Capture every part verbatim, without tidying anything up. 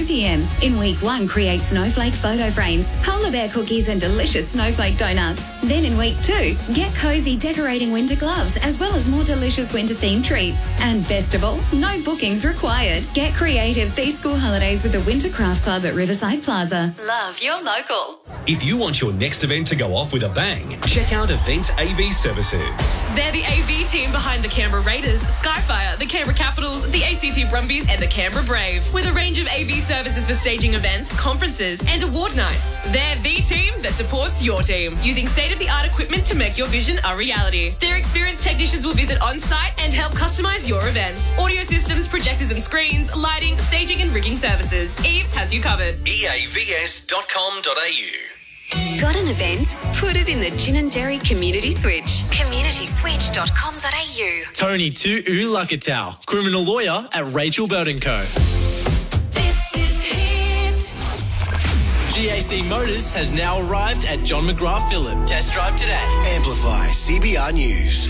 p m. In week one, create snowflake photo frames, polar bear cookies and delicious snowflake donuts. Then in week two, get cozy decorating winter gloves as well as more delicious winter-themed treats. And best of all, no bookings required. Get creative these school holidays with the Winter Craft Club at Riverside Plaza. Love your local. If you want your next event to go off with a bang, check out Event A V Services. They're the A V team behind the Canberra Raiders, Skyfire, the Canberra Capitals, the A C T Brumbies and the Canberra Brave. With a range of A V services for staging events, conferences and award nights. They're the team that supports your team, using state-of-the-art equipment to make your vision a reality. Their experienced technicians will visit on-site and help customise your event. Audio systems, projectors and screens, lighting, staging and rigging services. Eaves has you covered. E A V S dot com dot a u. Got an event? Put it in the Ginninderry Community Switch. community switch dot com dot a u. Tony Tu'u Lakatau, criminal lawyer at Rachel Bird and Co. This is Hit. G A C Motors has now arrived at John McGrath Phillip. Test drive today. Amplify C B R News.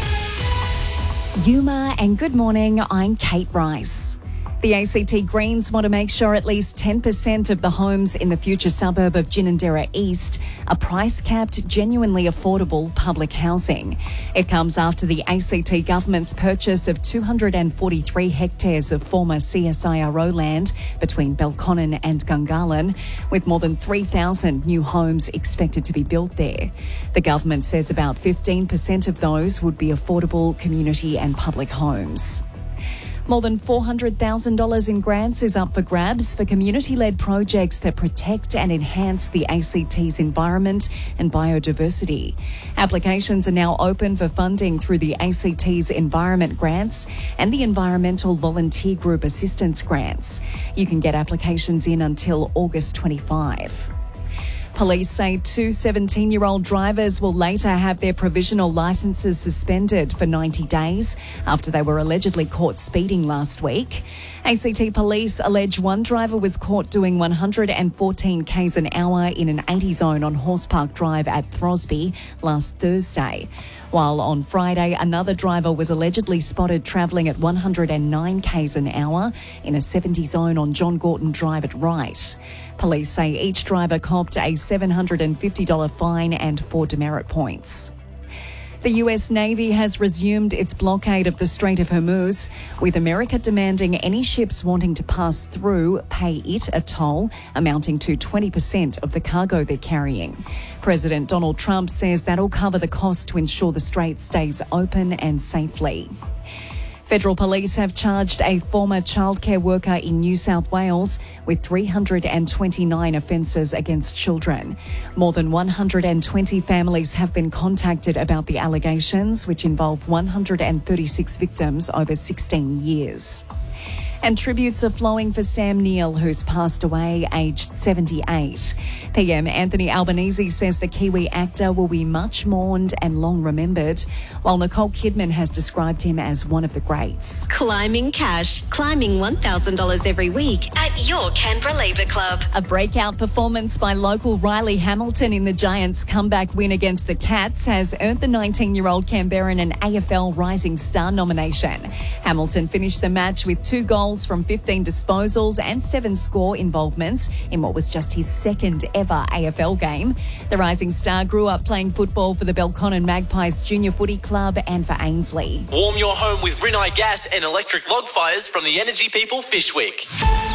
Yuma and good morning, I'm Kate Rice. The A C T Greens want to make sure at least ten percent of the homes in the future suburb of Ginninderra East are price-capped, genuinely affordable public housing. It comes after the A C T government's purchase of two hundred forty-three hectares of former C S I R O land between Belconnen and Gungahlin, with more than three thousand new homes expected to be built there. The government says about fifteen percent of those would be affordable community and public homes. More than four hundred thousand dollars in grants is up for grabs for community-led projects that protect and enhance the A C T's environment and biodiversity. Applications are now open for funding through the A C T's Environment Grants and the Environmental Volunteer Group Assistance Grants. You can get applications in until August twenty-fifth. Police say two seventeen-year-old drivers will later have their provisional licences suspended for ninety days after they were allegedly caught speeding last week. A C T police allege one driver was caught doing one hundred fourteen k's an hour in an eighty zone on Horse Park Drive at Throsby last Thursday. While on Friday, another driver was allegedly spotted travelling at one hundred nine k's an hour in a seventy zone on John Gorton Drive at Wright. Police say each driver copped a seven hundred fifty dollars fine and four demerit points. The U S Navy has resumed its blockade of the Strait of Hormuz, with America demanding any ships wanting to pass through pay it a toll amounting to twenty percent of the cargo they're carrying. President Donald Trump says that'll cover the cost to ensure the strait stays open and safely. Federal police have charged a former childcare worker in New South Wales with three hundred twenty-nine offences against children. More than one hundred twenty families have been contacted about the allegations, which involve one hundred thirty-six victims over sixteen years. And tributes are flowing for Sam Neill, who's passed away aged seventy-eight. P M Anthony Albanese says the Kiwi actor will be much mourned and long remembered, while Nicole Kidman has described him as one of the greats. Climbing cash. Climbing one thousand dollars every week at your Canberra Labour Club. A breakout performance by local Riley Hamilton in the Giants' comeback win against the Cats has earned the nineteen-year-old Canberran an A F L Rising Star nomination. Hamilton finished the match with two goals from fifteen disposals and seven score involvements in what was just his second ever A F L game. The Rising Star grew up playing football for the Belconnen Magpies Junior Footy Club and for Ainslie. Warm your home with Rinnai gas and electric log fires from the Energy People Fishwick.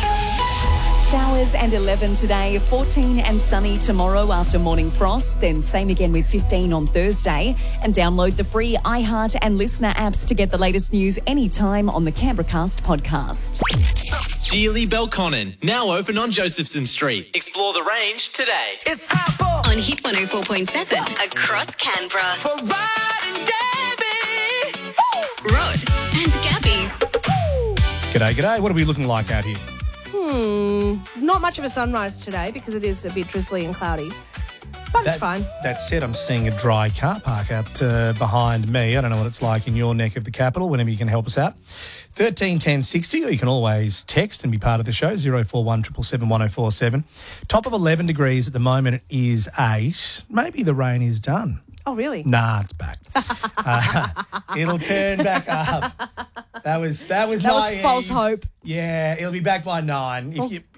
Showers and eleven today, fourteen and sunny tomorrow after morning frost, then same again with fifteen on Thursday. And download the free iHeart and Listener apps to get the latest news anytime on the Canberracast podcast. Geely Belconnen, now open on Josephson Street. Explore the range today. It's time for On Hit one oh four point seven across Canberra. for Rod and Gabby. Rod and Gabby. G'day, g'day. What are we looking like out here? Hmm, not much of a sunrise today because it is a bit drizzly and cloudy, but it's That- fine. That said, I'm seeing a dry car park out uh, behind me. I don't know what it's like in your neck of the capital, whenever you can help us out. thirteen ten sixty, or you can always text and be part of the show, zero four one seven seven one oh four seven. Top of eleven degrees at the moment is eight. Maybe the rain is done. Oh, really? Nah, it's back. uh, it'll turn back up. That was that was That was naive. false hope. Yeah, it'll be back by nine. If you